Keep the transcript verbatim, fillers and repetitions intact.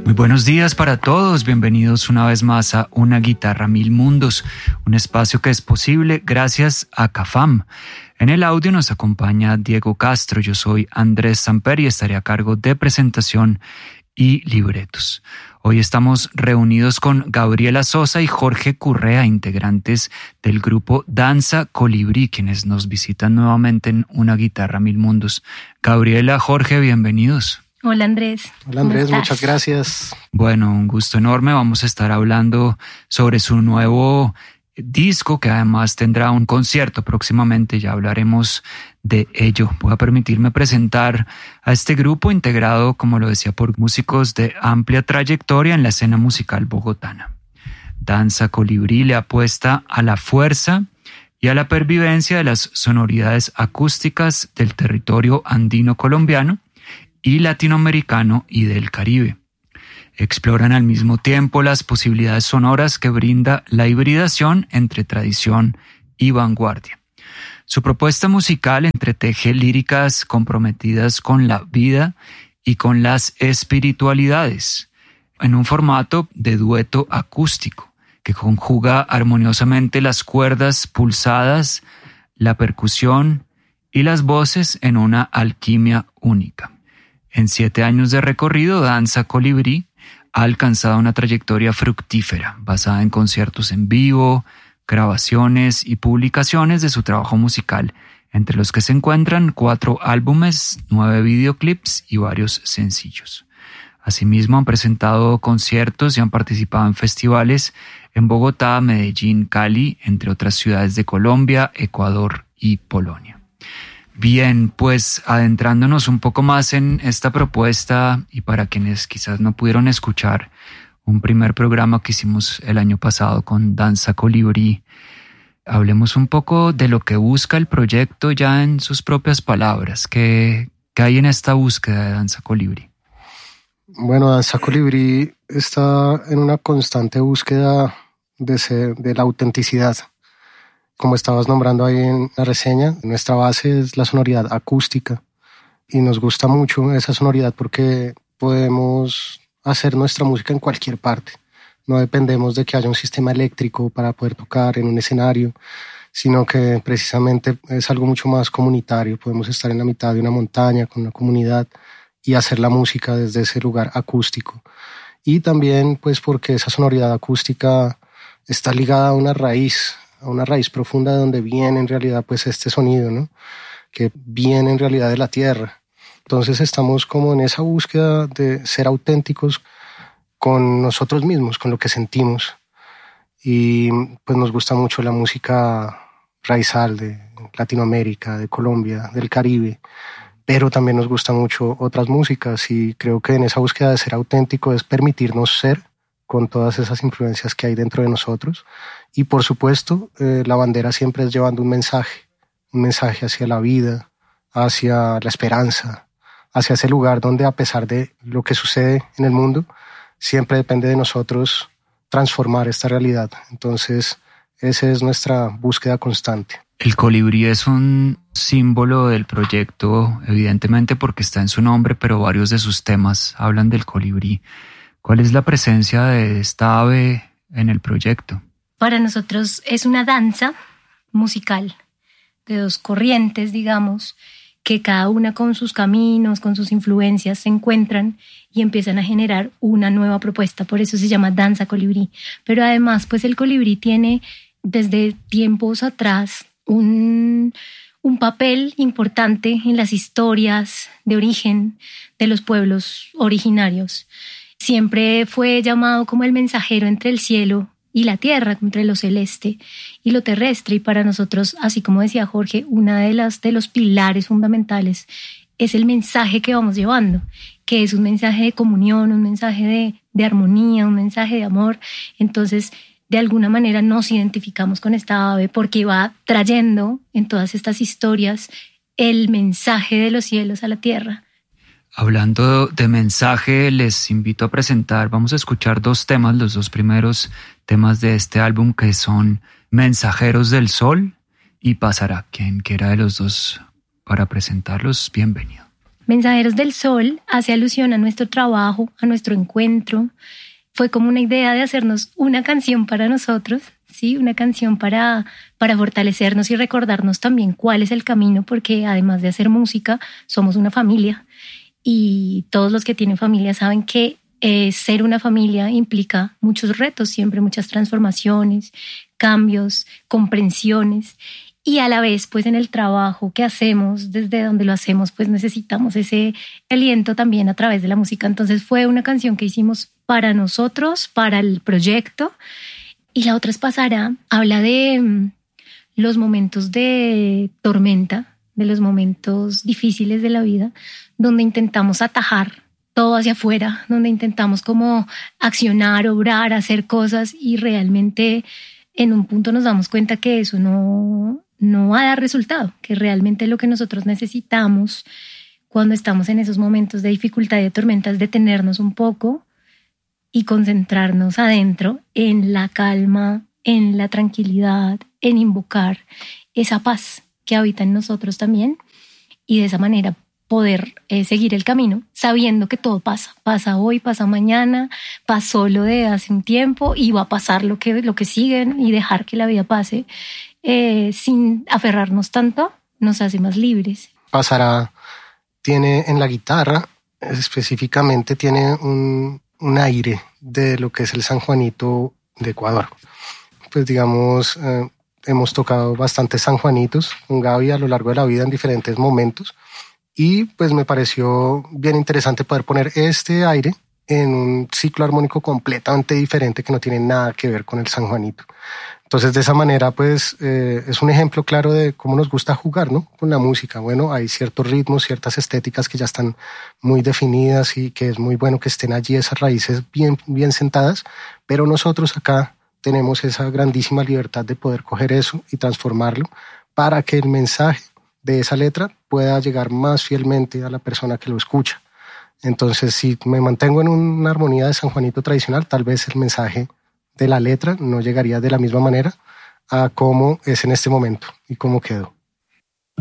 Muy buenos días para todos, bienvenidos una vez más a Una Guitarra Mil Mundos, un espacio que es posible gracias a CAFAM. En el audio nos acompaña Diego Castro, yo soy Andrés Samper y estaré a cargo de presentación y libretos. Hoy estamos reunidos con Gabriela Sosa y Jorge Currea, integrantes del grupo Danza Colibrí, quienes nos visitan nuevamente en Una Guitarra Mil Mundos. Gabriela, Jorge, bienvenidos. Hola Andrés. Hola Andrés, muchas gracias. Bueno, un gusto enorme. Vamos a estar hablando sobre su nuevo disco, que además tendrá un concierto próximamente. Ya hablaremos de ello. Voy a permitirme presentar a este grupo integrado, como lo decía, por músicos de amplia trayectoria en la escena musical bogotana. Danza Colibrí le apuesta a la fuerza y a la pervivencia de las sonoridades acústicas del territorio andino colombiano y latinoamericano y del Caribe. Exploran al mismo tiempo las posibilidades sonoras que brinda la hibridación entre tradición y vanguardia. Su propuesta musical entreteje líricas comprometidas con la vida y con las espiritualidades, en un formato de dueto acústico que conjuga armoniosamente las cuerdas pulsadas, la percusión y las voces en una alquimia única. En siete años de recorrido, Danza Colibrí ha alcanzado una trayectoria fructífera, basada en conciertos en vivo, grabaciones y publicaciones de su trabajo musical, entre los que se encuentran cuatro álbumes, nueve videoclips y varios sencillos. Asimismo, han presentado conciertos y han participado en festivales en Bogotá, Medellín, Cali, entre otras ciudades de Colombia, Ecuador y Polonia. Bien, pues adentrándonos un poco más en esta propuesta y para quienes quizás no pudieron escuchar un primer programa que hicimos el año pasado con Danza Colibrí, hablemos un poco de lo que busca el proyecto ya en sus propias palabras. ¿Qué, qué hay en esta búsqueda de Danza Colibrí? Bueno, Danza Colibrí está en una constante búsqueda de, ser, de la autenticidad. Como estabas nombrando ahí en la reseña, nuestra base es la sonoridad acústica y nos gusta mucho esa sonoridad porque podemos hacer nuestra música en cualquier parte. No dependemos de que haya un sistema eléctrico para poder tocar en un escenario, sino que precisamente es algo mucho más comunitario. Podemos estar en la mitad de una montaña con una comunidad y hacer la música desde ese lugar acústico. Y también pues porque esa sonoridad acústica está ligada a una raíz, a una raíz profunda de donde viene en realidad pues este sonido, ¿no? Que viene en realidad de la tierra. Entonces estamos como en esa búsqueda de ser auténticos con nosotros mismos, con lo que sentimos. Y pues nos gusta mucho la música raizal de Latinoamérica, de Colombia, del Caribe, pero también nos gusta mucho otras músicas y creo que en esa búsqueda de ser auténtico es permitirnos ser con todas esas influencias que hay dentro de nosotros. Y por supuesto, eh, la bandera siempre es llevando un mensaje, un mensaje hacia la vida, hacia la esperanza, hacia ese lugar donde a pesar de lo que sucede en el mundo, siempre depende de nosotros transformar esta realidad. Entonces, esa es nuestra búsqueda constante. El colibrí es un símbolo del proyecto, evidentemente porque está en su nombre, pero varios de sus temas hablan del colibrí. ¿Cuál es la presencia de esta ave en el proyecto? Para nosotros es una danza musical de dos corrientes, digamos, que cada una con sus caminos, con sus influencias se encuentran y empiezan a generar una nueva propuesta. Por eso se llama Danza Colibrí. Pero además, pues el colibrí tiene desde tiempos atrás un, un papel importante en las historias de origen de los pueblos originarios. Siempre fue llamado como el mensajero entre el cielo y la tierra, entre lo celeste y lo terrestre. Y para nosotros, así como decía Jorge, una de las de los pilares fundamentales es el mensaje que vamos llevando, que es un mensaje de comunión, un mensaje de, de armonía, un mensaje de amor. Entonces, de alguna manera nos identificamos con esta ave porque va trayendo en todas estas historias el mensaje de los cielos a la tierra. Hablando de mensaje, les invito a presentar, vamos a escuchar dos temas, los dos primeros temas de este álbum, que son Mensajeros del Sol y Pasará. Quien quiera de los dos para presentarlos, bienvenido. Mensajeros del Sol hace alusión a nuestro trabajo, a nuestro encuentro. Fue como una idea de hacernos una canción para nosotros, ¿sí? Una canción para, para fortalecernos y recordarnos también cuál es el camino, porque además de hacer música, somos una familia. Y todos los que tienen familia saben que eh, ser una familia implica muchos retos, siempre muchas transformaciones, cambios, comprensiones. Y a la vez, pues en el trabajo que hacemos, desde donde lo hacemos, pues necesitamos ese aliento también a través de la música. Entonces fue una canción que hicimos para nosotros, para el proyecto. Y la otra es Pasará. Habla de um, los momentos de tormenta, de los momentos difíciles de la vida, donde intentamos atajar todo hacia afuera, donde intentamos como accionar, obrar, hacer cosas y realmente en un punto nos damos cuenta que eso no... no va a dar resultado, que realmente lo que nosotros necesitamos cuando estamos en esos momentos de dificultad y de tormenta es detenernos un poco y concentrarnos adentro en la calma, en la tranquilidad, en invocar esa paz que habita en nosotros también y de esa manera poder eh, seguir el camino sabiendo que todo pasa, pasa hoy, pasa mañana, pasó lo de hace un tiempo y va a pasar lo que, lo que siguen y dejar que la vida pase. Eh, sin aferrarnos tanto, nos hace más libres. Pasará tiene en la guitarra, específicamente tiene un, un aire de lo que es el San Juanito de Ecuador. Pues digamos, eh, hemos tocado bastantes San Juanitos con Gaby a lo largo de la vida en diferentes momentos y pues me pareció bien interesante poder poner este aire en un ciclo armónico completamente diferente que no tiene nada que ver con el San Juanito. Entonces, de esa manera, pues, eh, es un ejemplo claro de cómo nos gusta jugar, ¿no? Con la música. Bueno, hay ciertos ritmos, ciertas estéticas que ya están muy definidas y que es muy bueno que estén allí esas raíces bien, bien sentadas, pero nosotros acá tenemos esa grandísima libertad de poder coger eso y transformarlo para que el mensaje de esa letra pueda llegar más fielmente a la persona que lo escucha. Entonces, si me mantengo en una armonía de San Juanito tradicional, tal vez el mensaje de la letra no llegaría de la misma manera a cómo es en este momento y cómo quedó.